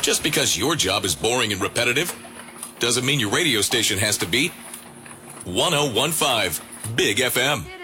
Just because your job is boring and repetitive doesn't mean your radio station has to be 1015 Big FM.